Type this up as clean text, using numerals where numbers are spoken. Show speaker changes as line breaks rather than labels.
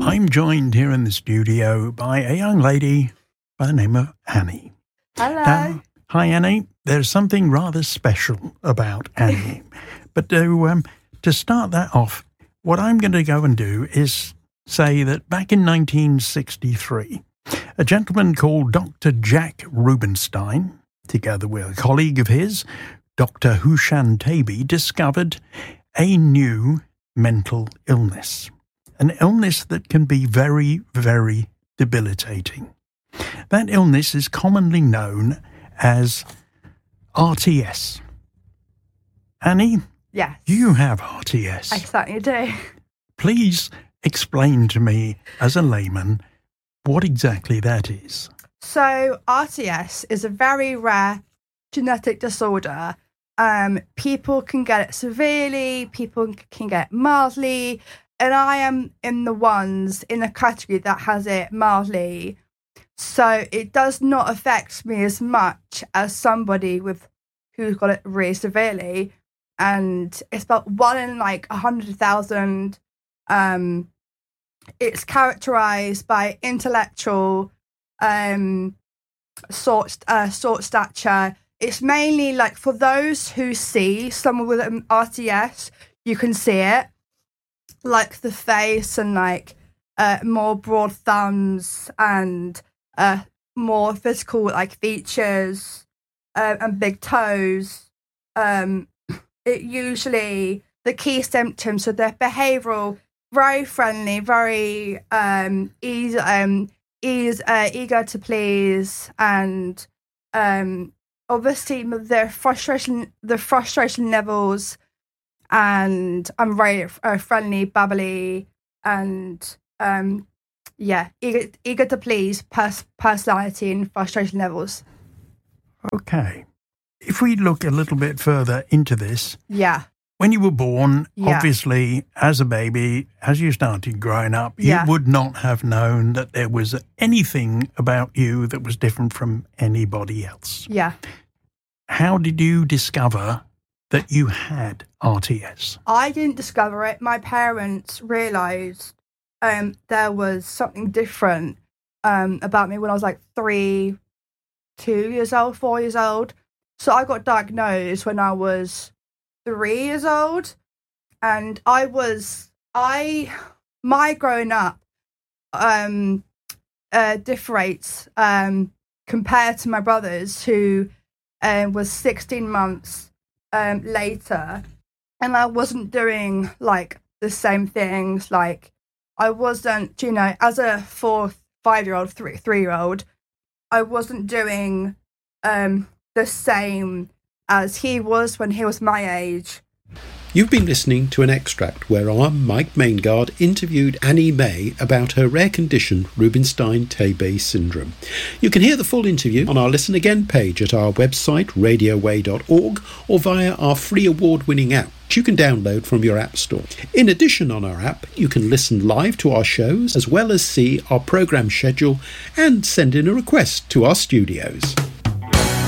I'm joined here in the studio by a young lady by the name of Annie.
Hello.
Hi, Annie. There's something rather special about Annie. But to start that off, what I'm going to go and do is say that back in 1963, a gentleman called Dr. Jack Rubenstein, together with a colleague of his, Dr. Hushan Taby, discovered a new mental illness. An illness that can be very, very debilitating. That illness is commonly known as RTS. Annie?
Yes.
You have RTS.
I certainly do.
Please explain to me, as a layman, what exactly that is.
So, RTS is a very rare genetic disorder. People can get it severely, people can get it mildly, and I am in the category that has it mildly. So it does not affect me as much as somebody who's got it really severely. And it's about 1 in 100,000. It's characterized by intellectual short stature. It's mainly for those who see someone with an RTS, you can see it, the face and more broad thumbs and more physical features and big toes. It usually, the key symptoms are their behavioural, very friendly, very eager to please, and obviously the frustration levels, and I'm very friendly, bubbly, and eager to please personality and frustration levels.
Okay. If we look a little bit further into this.
Yeah.
When you were born, obviously, as a baby, as you started growing up, you would not have known that there was anything about you that was different from anybody else.
Yeah.
How did you discover that you had RTS?
I didn't discover it. My parents realised there was something different about me when I was 4 years old. So I got diagnosed when I was 3 years old, and my growing up differates compared to my brothers, who was 16 months later, and I wasn't doing the same things. I wasn't, as a 5-year-old, 3-year-old, I wasn't doing the same as he was when he was my age.
You've been listening to an extract where I, Mike Maingard, interviewed Annie May about her rare condition, Rubenstein-Taby syndrome. You can hear the full interview on our Listen Again page at our website, radioway.org, or via our free award-winning app, which you can download from your app store. In addition, on our app, you can listen live to our shows, as well as see our programme schedule and send in a request to our studios.